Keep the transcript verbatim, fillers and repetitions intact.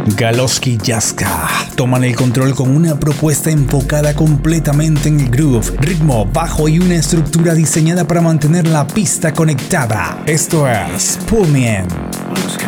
Galoski Jaska toman el control con una propuesta enfocada completamente en el groove, ritmo, bajo y una estructura diseñada para mantener la pista conectada. Esto es Pull Me In.